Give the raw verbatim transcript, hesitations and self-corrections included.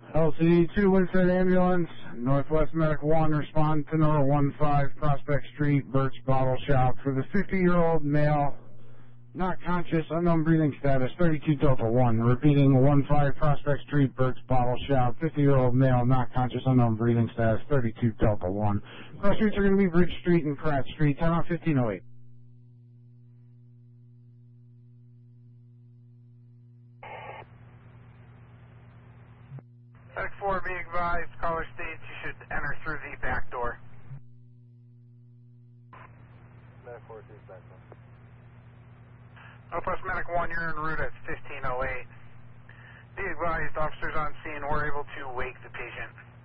L C D two Winston Ambulance, Northwest Medical one, respond to number one five Prospect Street, Birch Bottle Shop for the fifty-year-old male, not conscious, unknown breathing status, thirty-two Delta one. Repeating, one five Prospect Street, Birch Bottle Shop, fifty-year-old male, not conscious, unknown breathing status, thirty-two Delta one. Cross streets are going to be Bridge Street and Pratt Street, time out fifteen oh eight. Medic four, be advised, caller states you should enter through the back door. Medic four, through the back door. Northwest Medic one, you're en route at fifteen oh eight. Be advised, officers on scene were able to wake the patient.